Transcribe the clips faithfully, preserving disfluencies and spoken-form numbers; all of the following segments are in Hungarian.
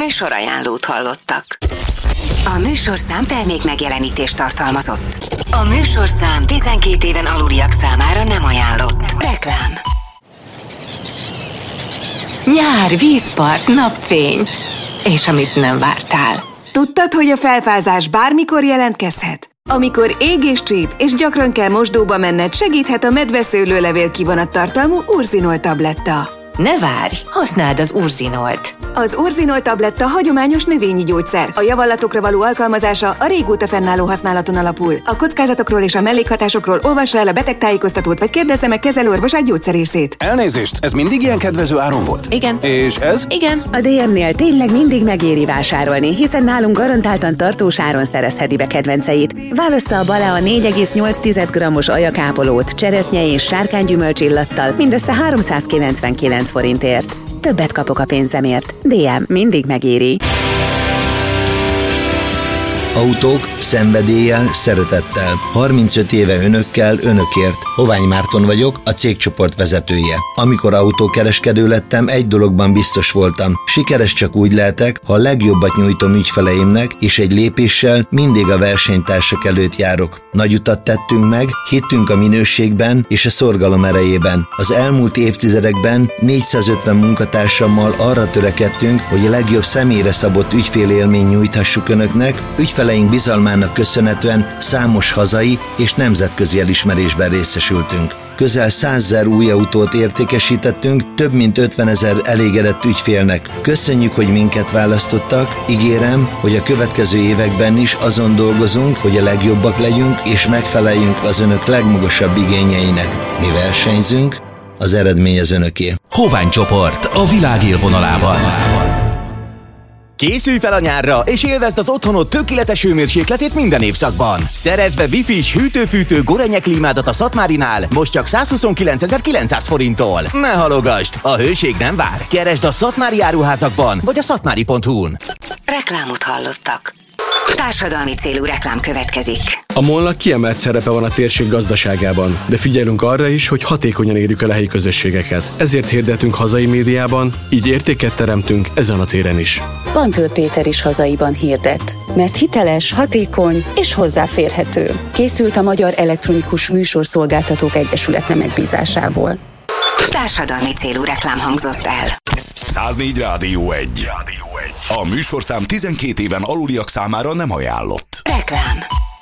Műsorajánlót hallottak. A műsorszám termék megjelenítést tartalmazott. A műsorszám tizenkét éven aluliak számára nem ajánlott. Reklám. Nyár, vízpart, napfény. És amit nem vártál. Tudtad, hogy a felfázás bármikor jelentkezhet? Amikor ég és csíp, és gyakran kell mosdóba menned, segíthet a medveszőlőlevél kivonattartalmú Urzinol tabletta. Ne várj, használd az Urzinolt. Az Urzinol tabletta hagyományos növényi gyógyszer. A javallatokra való alkalmazása a régóta fennálló használaton alapul. A kockázatokról és a mellékhatásokról olvassa el a betegtájékoztatót, vagy kérdezze meg kezelőorvosát, gyógyszerészét. Elnézést, ez mindig ilyen kedvező áron volt? Igen. És ez? Igen. A dé em-nél tényleg mindig megéri vásárolni, hiszen nálunk garantáltan tartós áron szerezheti be kedvenceit. Válassza a Balea négy egész nyolc grammos ajakápolót, cseresznye és sárkánygyümölcs illattal mindössze háromszázkilencvenkilenc forintért. Többet kapok a pénzemért. dé em mindig megéri. Autók szenvedéllyel, szeretettel. harmincöt éve önökkel, önökért. Hovány Márton vagyok, a cégcsoport vezetője. Amikor autókereskedő lettem, egy dologban biztos voltam. Sikeres csak úgy lehetek, ha a legjobbat nyújtom ügyfeleimnek, és egy lépéssel mindig a versenytársak előtt járok. Nagy utat tettünk meg, hittünk a minőségben és a szorgalom erejében. Az elmúlt évtizedekben négyszázötven munkatársammal arra törekedtünk, hogy a legjobb személyre szabott ügyfélélményt nyújthassuk önöknek, ügyfeleink bizalmának köszönhetően számos hazai és nemzetközi elismerésben részesültünk. Közel százezer új autót értékesítettünk, több mint ötvenezer elégedett ügyfélnek. Köszönjük, hogy minket választottak, ígérem, hogy a következő években is azon dolgozunk, hogy a legjobbak legyünk és megfeleljünk az önök legmagasabb igényeinek. Mi versenyzünk, az eredmény az önöké. Hovány csoport a világ élvonalában. Készülj fel a nyárra, és élvezd az otthonod tökéletes hőmérsékletét minden évszakban. Szerezd be Wi-Fi-s hűtő-fűtő Gorenje klímádat a Szatmárinál, most csak százhuszonkilencezer-kilencszáz forinttól. Ne halogasd, a hőség nem vár. Keresd a szatmári áruházakban, vagy a szatmári pont hu-n. Reklámot hallottak. Társadalmi célú reklám következik. A MOL-nak kiemelt szerepe van a térség gazdaságában, de figyelünk arra is, hogy hatékonyan érjük el a helyi közösségeket. Ezért hirdetünk hazai médiában, így értéket teremtünk ezen a téren is. Bantől Péter is hazaiban hirdet, mert hiteles, hatékony és hozzáférhető. Készült a Magyar Elektronikus Műsorszolgáltatók Egyesülete megbízásából. Társadalmi célú reklám hangzott el. száznégy Rádió egy. A műsorszám tizenkét éven aluliak számára nem ajánlott. Reklám.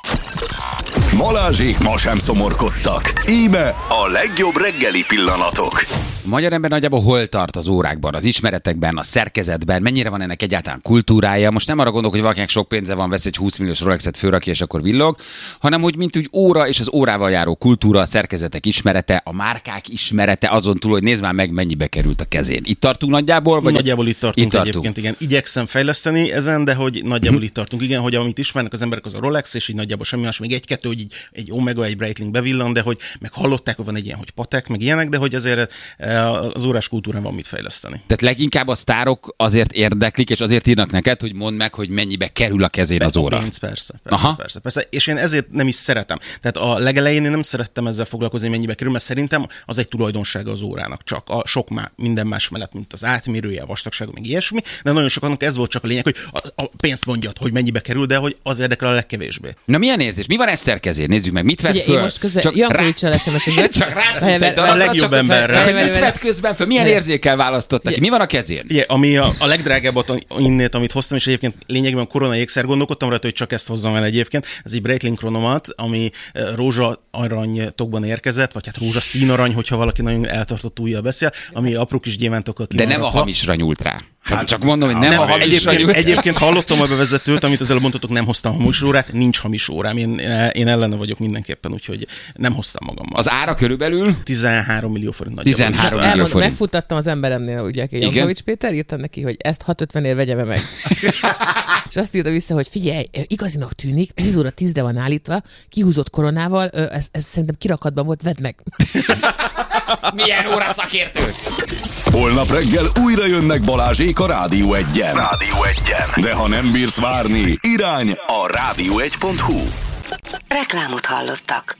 Balázsék ma sem szomorkodtak. Íme a legjobb reggeli pillanatok. A magyar ember nagyjából hol tart az órákban, az ismeretekben, a szerkezetben, mennyire van ennek egyáltalán kultúrája? Most nem arra gondolok, hogy valakinek sok pénze van, vesz egy húsz milliós Rolexet, fölrakja és akkor villog, hanem hogy mint úgy óra és az órával járó kultúra, a szerkezetek ismerete, a márkák ismerete, azon túl, hogy nézd már meg, mennyibe került a kezén. Itt tartunk nagyjából? Vagy nagyjából itt tartunk, itt tartunk egyébként, igen. Igyekszem fejleszteni ezen, de hogy nagyjából hmm. itt tartunk, igen, hogy amit ismernek az emberek, az a Rolex, és így nagyjából semmi más, még egy-kettő, hogy így egy Omega, egy Breitling bevillan, de hogy meg hallották, hogy van egy ilyen, hogy Patek, meg ilyenek, de hogy azért az órás kultúrán van mit fejleszteni. Tehát leginkább a sztárok azért érdeklik, és azért írnak neked, hogy mondd meg, hogy mennyibe kerül a kezén az óra. Pénz, persze, persze, Aha. persze, persze. És én ezért nem is szeretem. Tehát a legelején én nem szerettem ezzel foglalkozni, mennyibe kerül, mert szerintem az egy tulajdonsága az órának, csak a sok má, minden más mellett, mint az átmérője, a vastagsága, meg ilyesmi, de nagyon sokannak ez volt csak a lényeg, hogy a, a pénzt mondjad, hogy mennyibe kerül, de hogy az érdekel a legkevésbé. Na milyen érzés? Mi van Eszter kezén? Nézzük meg, mit vett föl? Én most közben Jankovics-sal es em es-ezek. Csak rászült a legjobb emberre. Mit vett közben föl? Milyen érzékkel választottak ki? Mi van a kezén? Igen, ami a, a legdrágábbat innét, amit hoztam, és egyébként lényegben korona ékszer, gondolkodtam rá, hogy csak ezt hozzam el egyébként. Ez egy Breitling Chronomat, ami rózsa aranytokban érkezett, vagy hát rózsa színarany, hogyha valaki nagyon eltartott ujjal beszél, ami apró kis gyémántokkal ki. De nem a hamisra nyúlt rá. Hát csak mondom, hogy nem, nem a hamis egyébként, nyúlt. Egyébként hallottam a bevezetőt, amit ezzel mondhatok, nem hoztam hamis órát, nincs hamis órám. Én, én ellene vagyok mindenképpen, úgyhogy nem hoztam magammal. Az ára körülbelül? tizenhárom millió forint. tizenhárom millió Elmond, forint. Megfuttattam az emberemnél, ugye, Jankovics Péter, írtam neki, hogy ezt hatszázötvenért vegye be meg. És azt írta vissza, hogy figyelj, igazinak tűnik, tíz óra tízre van állítva, kihúzott koronával, ez, ez szerintem kirakatban volt, vedd meg. Milyen óra szakértő? Holnap reggel újra jönnek Balázsék a Rádió egyen. Rádió egyen. De ha nem bírsz várni, irány a rádió egy pont hu. Reklámot hallottak.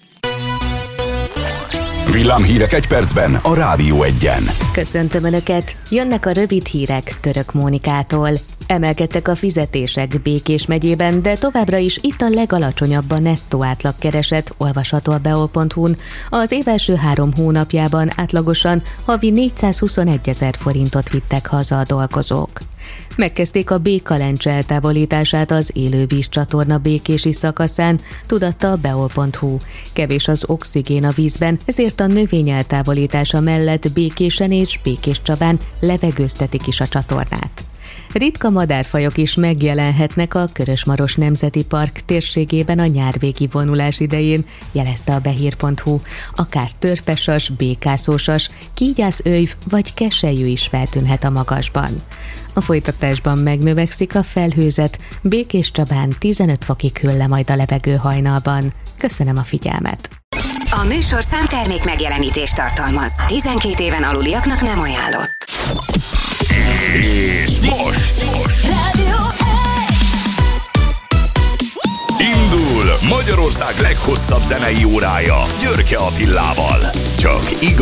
Villámhírek egy percben a Rádió egyen. Köszöntöm Önöket! Jönnek a rövid hírek Török Mónikától. Emelkedtek a fizetések Békés megyében, de továbbra is itt a legalacsonyabb a nettó átlagkereset, olvasható a beol pont hu-n. Az év első három hónapjában átlagosan havi négyszázhuszonegy ezer forintot vittek haza a dolgozók. Megkezdték a Béka-Lencse eltávolítását az élővíz csatorna békési szakaszán, tudatta a beol pont hu. Kevés az oxigén a vízben, ezért a növény eltávolítása mellett Békésen és Békéscsabán levegőztetik is a csatornát. Ritka madárfajok is megjelenhetnek a Körösmaros Nemzeti Park térségében a nyárvégi vonulás idején, jelezte a behír pont hu. Akár törpesas, békászósas, kígyászőjv vagy keselyű is feltűnhet a magasban. A folytatásban megnövekszik a felhőzet, Békéscsabán tizenöt fokig hűl le majd a levegő hajnalban. Köszönöm a figyelmet! A műsorszám termék megjelenítést tartalmaz. tizenkét éven aluliaknak nem ajánlott. És most, most. Rádió Indul Magyarország leghosszabb zenei órája Györke Attilával. Csak igaz.